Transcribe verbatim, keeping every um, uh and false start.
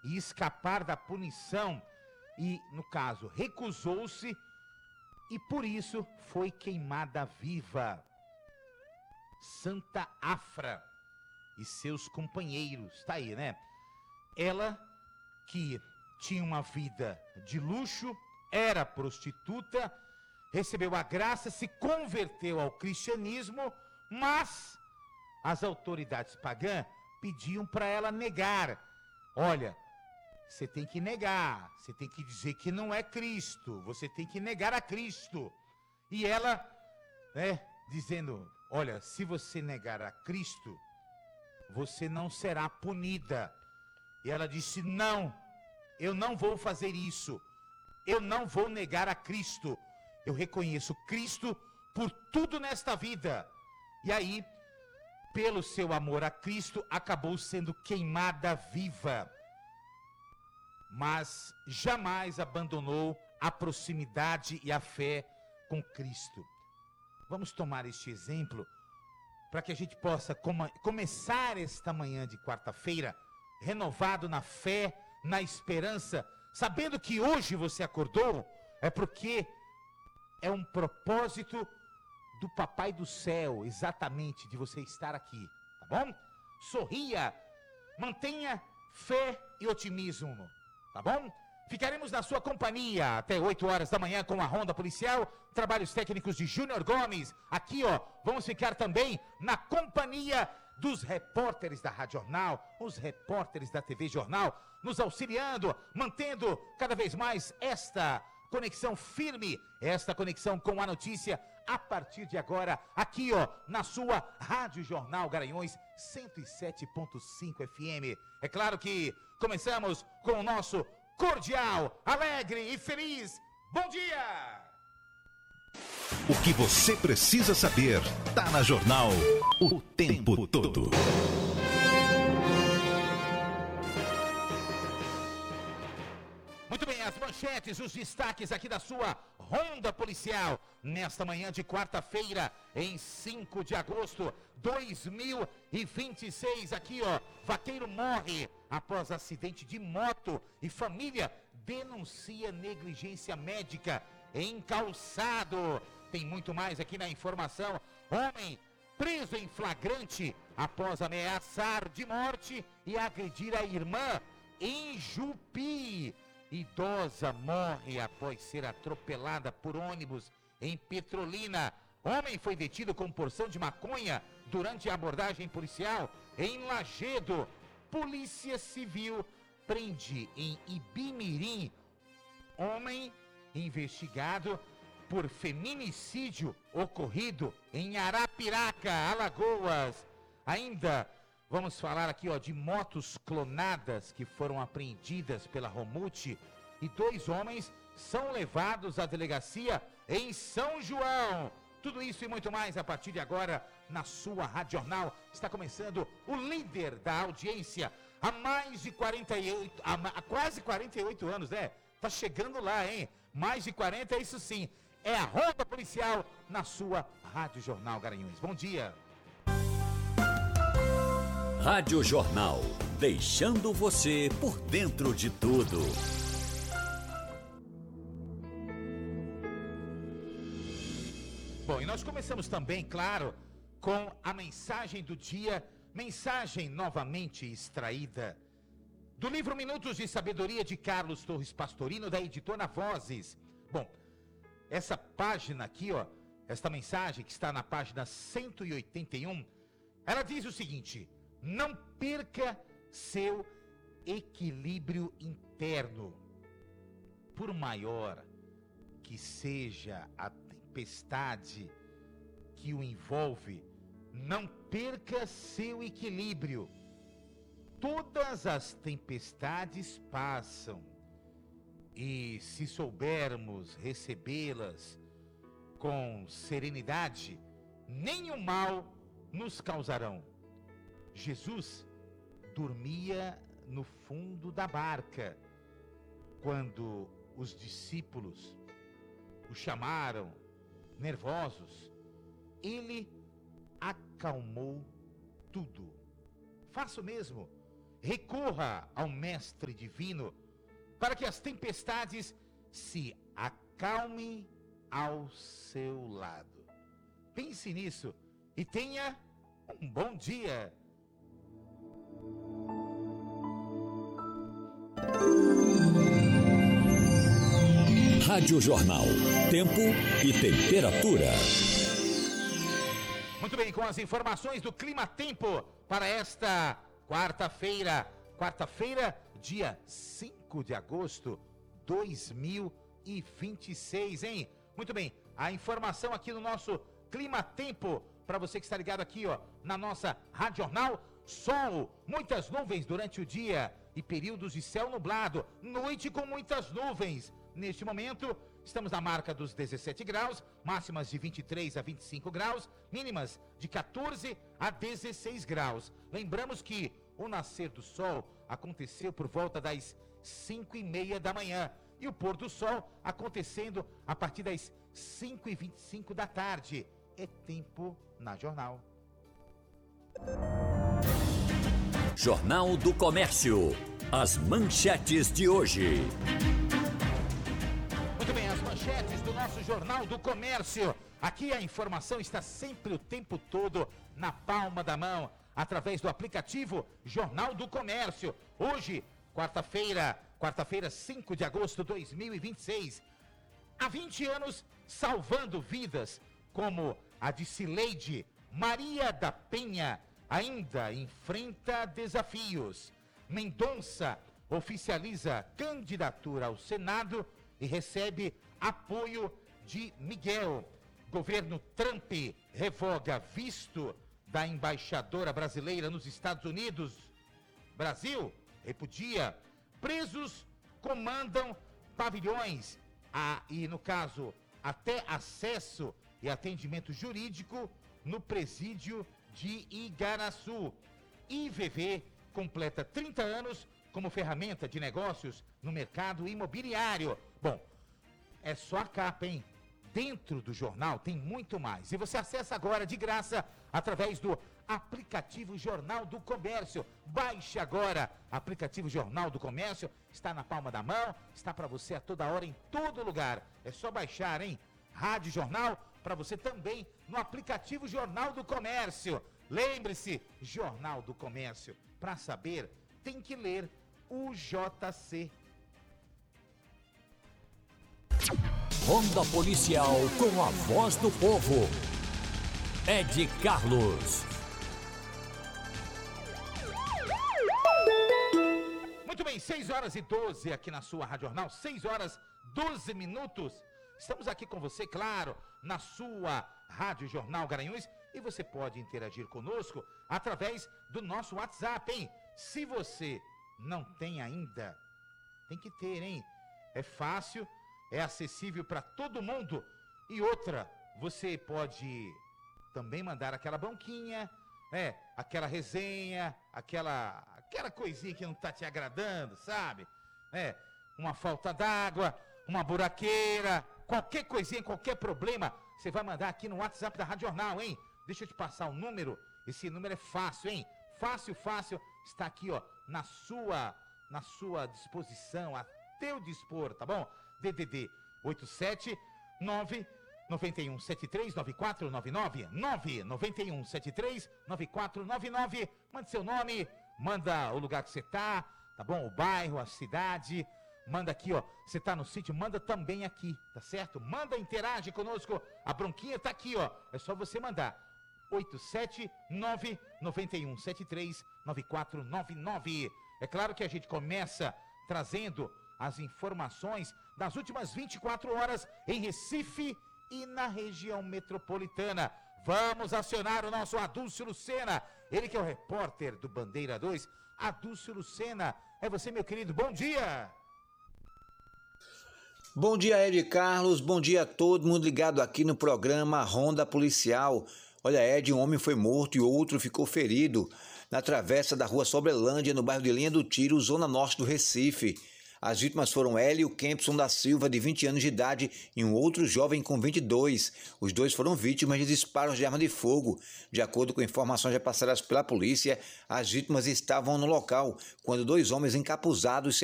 e escapar da punição e, no caso, recusou-se e por isso foi queimada viva. Santa Afra e seus companheiros, tá aí, né? Ela que tinha uma vida de luxo, era prostituta, recebeu a graça, se converteu ao cristianismo, mas as autoridades pagãs pediam para ela negar. Olha, você tem que negar, você tem que dizer que não é Cristo, você tem que negar a Cristo. E ela, né, dizendo, olha, se você negar a Cristo, você não será punida. E ela disse, não, eu não vou fazer isso, eu não vou negar a Cristo, eu reconheço Cristo por tudo nesta vida. E aí, pelo seu amor a Cristo, acabou sendo queimada viva, mas jamais abandonou a proximidade e a fé com Cristo. Vamos tomar este exemplo para que a gente possa come- começar esta manhã de quarta-feira renovado na fé, na esperança, sabendo que hoje você acordou, é porque é um propósito do Papai do Céu, exatamente, de você estar aqui, tá bom? Sorria, mantenha fé e otimismo, tá bom? Ficaremos na sua companhia até oito horas da manhã com a Ronda Policial, trabalhos técnicos de Júnior Gomes. Aqui, ó, vamos ficar também na companhia dos repórteres da Rádio Jornal, os repórteres da T V Jornal, nos auxiliando, mantendo cada vez mais esta conexão firme, esta conexão com a notícia, a partir de agora, aqui, ó, na sua Rádio Jornal Garanhuns cento e sete ponto cinco F M. É claro que começamos com o nosso cordial, alegre e feliz bom dia! O que você precisa saber tá na Jornal o tempo todo. Muito bem, as manchetes, os destaques aqui da sua Ronda Policial, nesta manhã de quarta-feira, em cinco de agosto de dois mil e vinte e seis, aqui ó, vaqueiro morre após acidente de moto e família denuncia negligência médica em Calçado. Tem muito mais aqui na informação. Homem preso em flagrante após ameaçar de morte e agredir a irmã em Jupi. Idosa morre após ser atropelada por ônibus em Petrolina. Homem foi detido com porção de maconha durante a abordagem policial em Lagedo. Polícia Civil prende em Ibimirim homem investigado por feminicídio ocorrido em Arapiraca, Alagoas. Ainda vamos falar aqui, ó, de motos clonadas que foram apreendidas pela Romute e dois homens são levados à delegacia em São João. Tudo isso e muito mais a partir de agora na sua Rádio Jornal. Está começando o líder da audiência há mais de quarenta e oito, há, há quase quarenta e oito anos, né? Tá chegando lá, hein? Mais de quarenta, isso sim. É a Ronda Policial na sua Rádio Jornal Garanhuns. Bom dia. Rádio Jornal, deixando você por dentro de tudo. Bom, e nós começamos também, claro, com a mensagem do dia, mensagem novamente extraída do livro Minutos de Sabedoria de Carlos Torres Pastorino, da editora Vozes. Bom, essa página aqui, ó, esta mensagem que está na página cento e oitenta e um, ela diz o seguinte: não perca seu equilíbrio interno. Por maior que seja a tempestade que o envolve, não perca seu equilíbrio. Todas as tempestades passam, e se soubermos recebê-las com serenidade, nenhum mal nos causarão. Jesus dormia no fundo da barca quando os discípulos o chamaram, nervosos. Ele acalmou tudo. Faça o mesmo. recorra ao Mestre Divino para que as tempestades se acalmem ao seu lado. Pense nisso e tenha um bom dia. Rádio Jornal, tempo e temperatura. Muito bem, com as informações do Clima Tempo para esta quarta-feira, quarta-feira, dia cinco de agosto de dois mil e vinte e seis, hein? Muito bem, a informação aqui no nosso Clima Tempo, para você que está ligado aqui, ó, na nossa Rádio Jornal: sol, muitas nuvens durante o dia e períodos de céu nublado, noite com muitas nuvens. Neste momento, estamos na marca dos dezessete graus, máximas de vinte e três a vinte e cinco graus, mínimas de quatorze a dezesseis graus. Lembramos que o nascer do sol aconteceu por volta das cinco e meia da manhã e o pôr do sol acontecendo a partir das cinco e vinte e cinco da tarde. É tempo na Jornal. Jornal do Comércio. As manchetes de hoje. Muito bem, as manchetes do nosso Jornal do Comércio. Aqui a informação está sempre o tempo todo na palma da mão, através do aplicativo Jornal do Comércio. Hoje, quarta-feira, quarta-feira, cinco de agosto de dois mil e vinte e seis. Há vinte anos, salvando vidas, como a de Cileide Maria da Penha, ainda enfrenta desafios. Mendonça oficializa candidatura ao Senado e recebe apoio de Miguel. Governo Trump revoga visto da embaixadora brasileira nos Estados Unidos. Brasil repudia. Presos comandam pavilhões ah, e, no caso, até acesso e atendimento jurídico no presídio de Igaraçu. I V V completa trinta anos como ferramenta de negócios no mercado imobiliário. Bom, é só a capa, hein? Dentro do jornal tem muito mais. E você acessa agora de graça através do aplicativo Jornal do Comércio. Baixe agora. Aplicativo Jornal do Comércio está na palma da mão, está para você a toda hora, em todo lugar. É só baixar, hein? Rádio Jornal para você também no aplicativo Jornal do Comércio. Lembre-se, Jornal do Comércio. Para saber, tem que ler o J C. Ronda Policial com a voz do povo. Ed Carlos. Muito bem, seis horas e doze aqui na sua Rádio Jornal, seis horas doze minutos. Estamos aqui com você, claro, na sua Rádio Jornal Garanhuns, e você pode interagir conosco através do nosso WhatsApp, hein? Se você não tem ainda, tem que ter, hein? É fácil, é acessível para todo mundo. E outra, você pode também mandar aquela bronquinha, é, aquela resenha, aquela, aquela coisinha que não tá te agradando, sabe? É, uma falta d'água, uma buraqueira, qualquer coisinha, qualquer problema, você vai mandar aqui no WhatsApp da Rádio Jornal, hein? Deixa eu te passar o número, esse número é fácil, hein? Fácil, fácil, está aqui, ó, na sua, na sua disposição, a teu dispor, tá bom? D D D oito sete nove nove um sete três nove quatro nove nove, nove nove um sete três nove quatro nove nove, manda seu nome, manda o lugar que você tá, tá bom? O bairro, a cidade, manda aqui, ó, você tá no sítio, manda também aqui, tá certo? Manda, interage conosco, a bronquinha tá aqui, ó, é só você mandar. oito sete nove nove um sete três nove quatro nove nove. É claro que a gente começa trazendo as informações das últimas vinte e quatro horas em Recife e na região metropolitana. Vamos acionar o nosso Adúlcio Lucena, ele que é o repórter do Bandeira dois. Adúlcio Lucena, é você, meu querido, bom dia! Bom dia, Ed Carlos, bom dia a todo mundo ligado aqui no programa Ronda Policial. Olha, Ed, um homem foi morto e outro ficou ferido na travessa da rua Sobrelândia, no bairro de Linha do Tiro, zona norte do Recife. As vítimas foram Hélio Kempson da Silva, de vinte anos de idade, e um outro jovem com vinte e dois. Os dois foram vítimas de disparos de arma de fogo. De acordo com informações repassadas pela polícia, as vítimas estavam no local quando dois homens encapuzados se